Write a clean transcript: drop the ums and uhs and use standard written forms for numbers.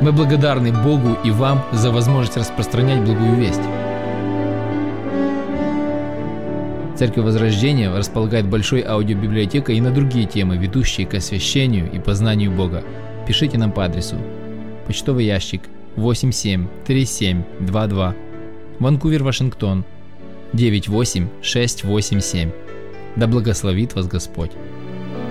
Мы благодарны Богу и вам за возможность распространять благую весть. Церковь Возрождения располагает большой аудиобиблиотекой и на другие темы, ведущие к освящению и познанию Бога. Пишите нам по адресу: почтовый ящик 873722, Ванкувер, Вашингтон 98687. Да благословит вас Господь!